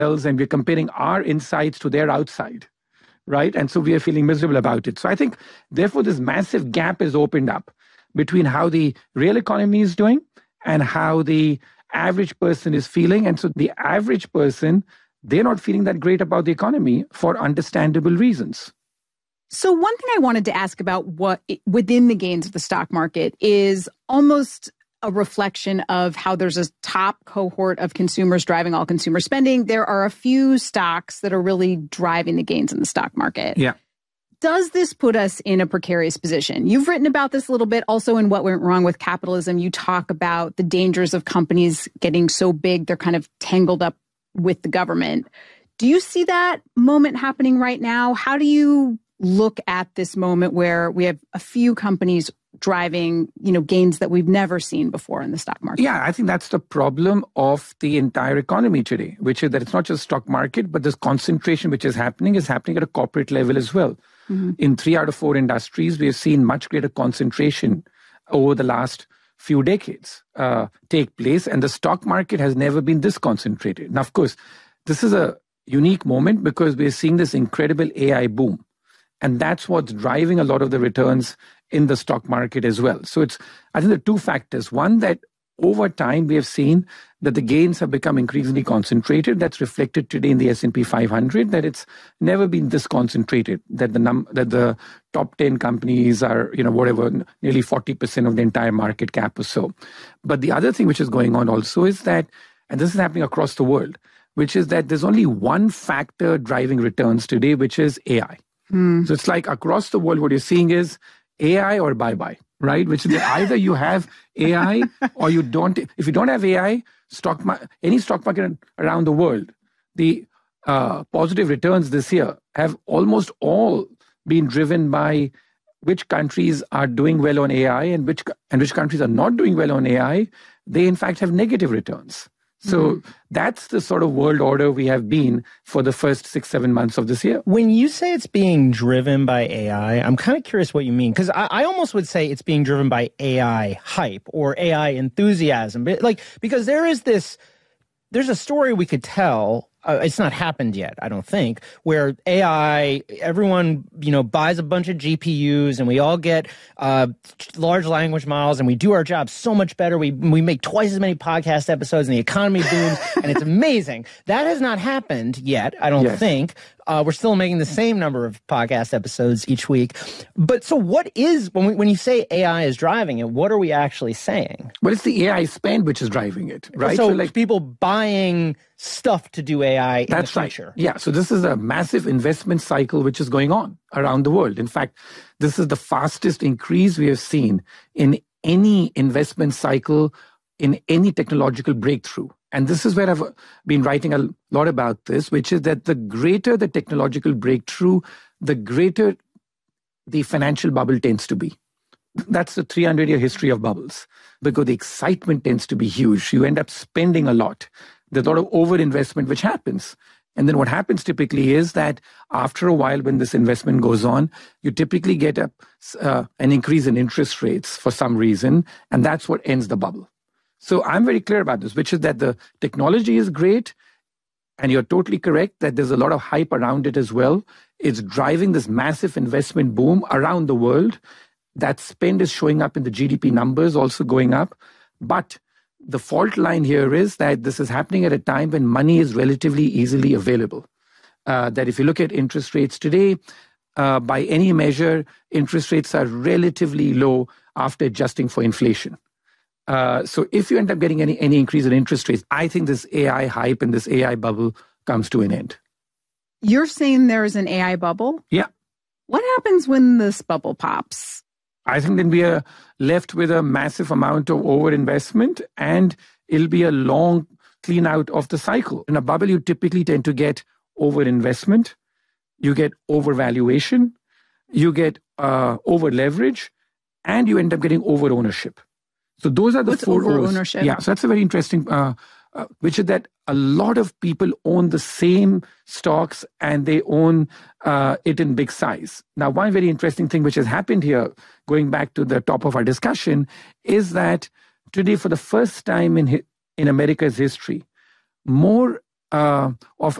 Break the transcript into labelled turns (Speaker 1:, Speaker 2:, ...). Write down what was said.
Speaker 1: and we're comparing our insides to their outside, right? And so we are feeling miserable about it. So I think, therefore, this massive gap is opened up between how the real economy is doing and how the average person is feeling. And so the average person, they're not feeling that great about the economy for understandable reasons.
Speaker 2: So one thing I wanted to ask about what within the gains of the stock market is almost a reflection of how there's a top cohort of consumers driving all consumer spending. There are a few stocks that are really driving the gains in the stock market.
Speaker 1: Yeah.
Speaker 2: Does this put us in a precarious position? You've written about this a little bit. Also in What Went Wrong with Capitalism, you talk about the dangers of companies getting so big they're kind of tangled up with the government. Do you see that moment happening right now? How do you look at this moment where we have a few companies driving, gains that we've never seen before in the stock market?
Speaker 1: Yeah, I think that's the problem of the entire economy today, which is that it's not just stock market, but this concentration which is happening at a corporate level as well. Mm-hmm. In 3 out of 4 industries, we have seen much greater concentration over the last few decades take place, and the stock market has never been this concentrated. Now, of course, this is a unique moment because we're seeing this incredible AI boom. And that's what's driving a lot of the returns in the stock market as well. So I think there are two factors. One, that over time we have seen that the gains have become increasingly concentrated. That's reflected today in the S&P 500, that it's never been this concentrated, that the top 10 companies are, nearly 40% of the entire market cap or so. But the other thing which is going on also is that, and this is happening across the world, which is that there's only one factor driving returns today, which is AI. So it's like across the world, what you're seeing is AI or bye-bye, right? Which is that either you have AI or you don't. If you don't have AI, any stock market around the world, the positive returns this year have almost all been driven by which countries are doing well on AI and which countries are not doing well on AI. They, in fact, have negative returns. So that's the sort of world order we have been for the first 6-7 months of this year.
Speaker 3: When you say it's being driven by AI, I'm kind of curious what you mean, because I almost would say it's being driven by AI hype or AI enthusiasm. But because there's a story we could tell. It's not happened yet, I don't think, where AI, everyone, buys a bunch of GPUs and we all get large language models and we do our job so much better. We make twice as many podcast episodes and the economy booms and it's amazing. That has not happened yet, I don't think. We're still making the same number of podcast episodes each week. But so what is, when you say AI is driving it, what are we actually saying?
Speaker 1: Well, it's the AI spend which is driving it, right?
Speaker 3: So people buying stuff to do AI in the future.
Speaker 1: Right. Yeah, so this is a massive investment cycle which is going on around the world. In fact, this is the fastest increase we have seen in any investment cycle, in any technological breakthrough. And this is where I've been writing a lot about this, which is that the greater the technological breakthrough, the greater the financial bubble tends to be. That's the 300-year history of bubbles, because the excitement tends to be huge. You end up spending a lot. There's a lot of overinvestment which happens. And then what happens typically is that after a while, when this investment goes on, you typically get an increase in interest rates for some reason, and that's what ends the bubble. So I'm very clear about this, which is that the technology is great, and you're totally correct that there's a lot of hype around it as well. It's driving this massive investment boom around the world. That spend is showing up in the GDP numbers, also going up. But the fault line here is that this is happening at a time when money is relatively easily available. That if you look at interest rates today, by any measure, interest rates are relatively low after adjusting for inflation. So if you end up getting any increase in interest rates, I think this AI hype and this AI bubble comes to an end.
Speaker 2: You're saying there is an AI bubble?
Speaker 1: Yeah.
Speaker 2: What happens when this bubble pops?
Speaker 1: I think then we are left with a massive amount of overinvestment, and it'll be a long clean out of the cycle. In a bubble, you typically tend to get overinvestment, you get overvaluation, you get over leverage, and you end up getting over ownership. So those are the four
Speaker 2: over
Speaker 1: O's.
Speaker 2: ownership?
Speaker 1: Yeah, so that's a very interesting, which is that a lot of people own the same stocks and they own it in big size. Now, one very interesting thing which has happened here, going back to the top of our discussion, is that today, for the first time in America's history, more of